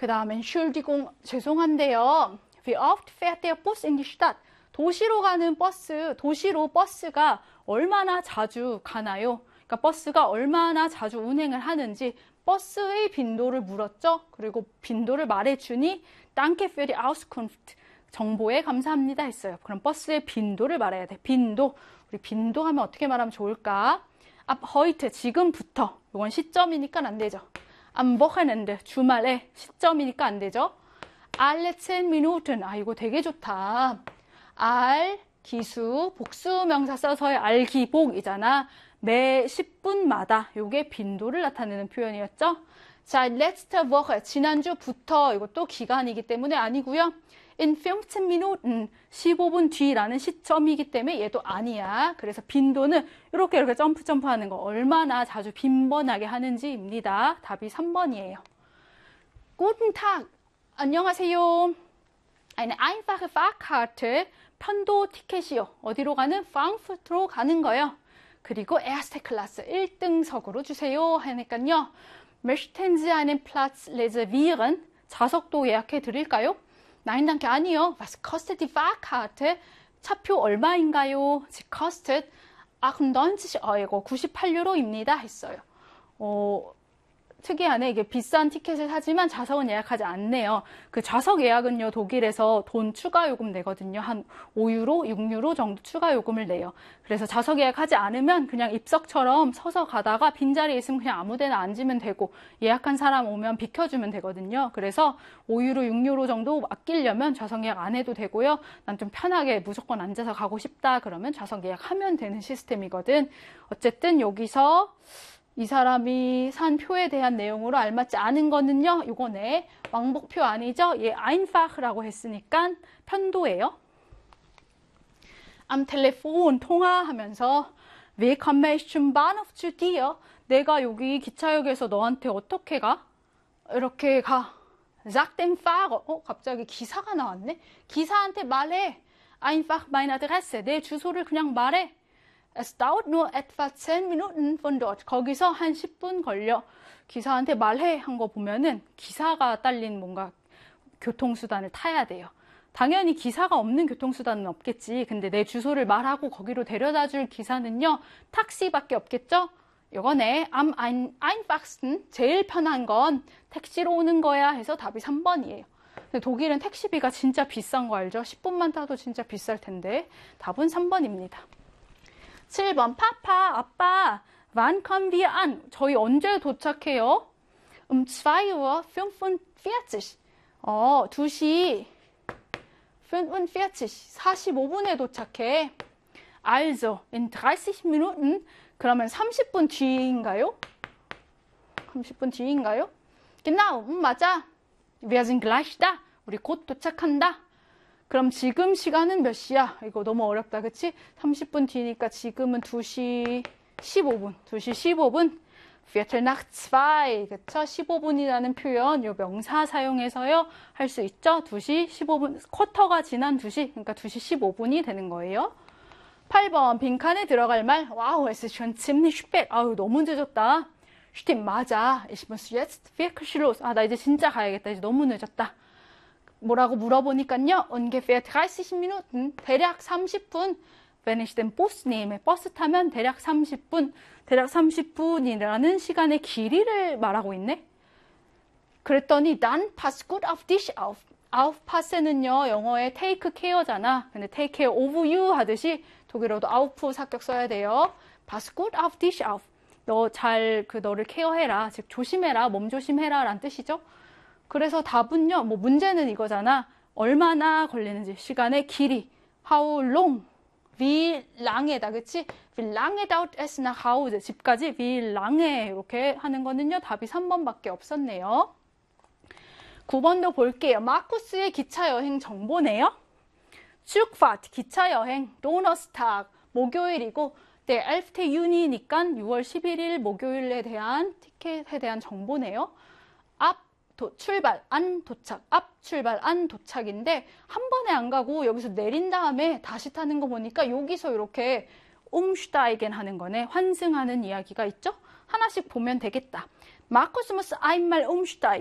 그 다음에 Entschuldigung, 죄송한데요. Wie oft fährt der Bus in die Stadt? 도시로 가는 버스, 도시로 버스가 얼마나 자주 가나요? 그러니까 버스가 얼마나 자주 운행을 하는지 버스의 빈도를 물었죠. 그리고 빈도를 말해주니 Danke für die Auskunft. 정보에 감사합니다 했어요. 그럼 버스의 빈도를 말해야 돼. 빈도. 우리 빈도 하면 어떻게 말하면 좋을까? Ab heute, 지금부터. 이건 시점이니까 안 되죠. Am Wochenende, 주말에 시점이니까 안 되죠. Alle 10 Minuten. 아, 이거 되게 좋다. 알, 기수, 복수 명사 써서의 알기복이잖아. 매 10분마다 요게 빈도를 나타내는 표현이었죠. 자, letzte Woche, 지난주부터 이것도 기간이기 때문에 아니고요. In 15 Minuten, 15분 뒤라는 시점이기 때문에 얘도 아니야. 그래서 빈도는 이렇게 점프하는 거 얼마나 자주 빈번하게 하는지입니다. 답이 3번이에요. Guten Tag, 안녕하세요. Eine einfache Fahrkarte, 편도 티켓이요. 어디로 가는? 프랑크푸르트로 가는 거요. 그리고 Erste Klasse, 1등석으로 주세요. 하니까요. Möchten Sie einen Platz reservieren? 좌석도 예약해 드릴까요? Nein, danke, 아니요. Was kostet die Fahrkarte? 차표 얼마인가요? Sie kostet 98 98유로입니다. 했어요. 특이하네. 이게 비싼 티켓을 사지만 좌석은 예약하지 않네요. 그 좌석 예약은요, 독일에서 돈 추가 요금 내거든요. 한 5유로, 6유로 정도 추가 요금을 내요. 그래서 좌석 예약하지 않으면 그냥 입석처럼 서서 가다가 빈자리에 있으면 그냥 아무 데나 앉으면 되고 예약한 사람 오면 비켜주면 되거든요. 그래서 5유로, 6유로 정도 아끼려면 좌석 예약 안 해도 되고요. 난 좀 편하게 무조건 앉아서 가고 싶다. 그러면 좌석 예약하면 되는 시스템이거든. 어쨌든 여기서 이 사람이 산 표에 대한 내용으로 알맞지 않은 거는요. 요거네. 왕복표 아니죠? 얘 einfach라고 했으니까 편도예요. Am Telefon 통화하면서 Wie komme ich zum Bahnhof zu dir? 내가 여기 기차역에서 너한테 어떻게 가? 이렇게 가. Sag dem Fahrer. 갑자기 기사가 나왔네. 기사한테 말해. Einfach meine Adresse. 내 주소를 그냥 말해. Es dauert nur etwa 10 Minuten von dort. 거기서 한 10분 걸려. 기사한테 말해 한 거 보면은 기사가 딸린 뭔가 교통수단을 타야 돼요. 당연히 기사가 없는 교통수단은 없겠지. 근데 내 주소를 말하고 거기로 데려다 줄 기사는요. 택시밖에 없겠죠? 요거네. Am einfachsten, 제일 편한 건 택시로 오는 거야 해서 답이 3번이에요. 근데 독일은 택시비가 진짜 비싼 거 알죠? 10분만 타도 진짜 비쌀 텐데 답은 3번입니다. 7번 파파, 아빠, wann kommen wir an? 저희 언제 도착해요? 2:45. 2시 45, 45분에 도착해. Also, in 30 Minuten, 그러면 30분 뒤인가요? 30분 뒤인가요? Genau, 맞아. Wir sind gleich da. 우리 곧 도착한다. 그럼 지금 시간은 몇 시야? 이거 너무 어렵다, 그치? 30분 뒤니까 지금은 2시 15분. 2시 15분. Viertel nach 2. 그쵸? 15분이라는 표현, 요 명사 사용해서요. 할 수 있죠? 2시 15분. 쿼터가 지난 2시. 그러니까 2시 15분이 되는 거예요. 8번. 빈칸에 들어갈 말. 와우, es ist schon ziemlich spät. 아우, 너무 늦었다. Stimmt, 맞아. Ich muss jetzt wirklich los. 아, 나 이제 진짜 가야겠다. 이제 너무 늦었다. 뭐라고 물어보니까요. ungefähr 30 Minuten, 대략 30분. Wenn ich den Bus nehme, 버스 타면 대략 30분. 대략 30분이라는 시간의 길이를 말하고 있네. 그랬더니 dann pass gut auf dich auf. aufpass는요. 영어에 take care잖아. 근데 take care of you 하듯이 독일어도 auf 사격 써야 돼요. pass gut auf dich auf. 너 잘 너를 케어해라. 즉 조심해라. 몸 조심해라 라는 뜻이죠. 그래서 답은요, 뭐 문제는 이거잖아. 얼마나 걸리는지, 시간의 길이. How long? Wie lange다, 그치? Wie lange dauert es nach Hause? 집까지 wie lange 이렇게 하는 거는요, 답이 3번밖에 없었네요. 9번도 볼게요. 마쿠스의 기차 여행 정보네요. Zugfahrt, 기차 여행, Donnerstag, 목요일이고, der 11. Juni니까 6월 11일 목요일에 대한 티켓에 대한 정보네요. 출발, 안 도착, 앞 출발, 안 도착인데 한 번에 안 가고 여기서 내린 다음에 다시 타는 거 보니까 여기서 이렇게 umsteigen 하는 거네. 환승하는 이야기가 있죠? 하나씩 보면 되겠다. Markus muss einmal umsteigen.